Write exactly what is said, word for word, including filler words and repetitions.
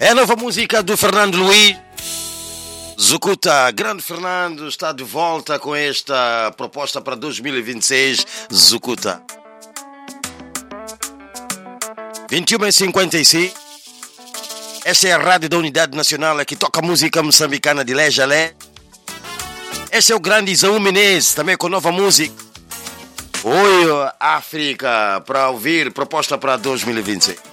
É a nova música do Fernando Luiz. Zucuta, grande Fernando está de volta com esta proposta para dois mil e vinte e seis. Zucuta. vinte e uma e cinquenta e cinco. Esta é a rádio da Unidade Nacional que toca música moçambicana de Lé a Lé. Este é o grande Isaú Menezes, também com nova música. Oi, África, para ouvir proposta para dois mil e vinte e seis.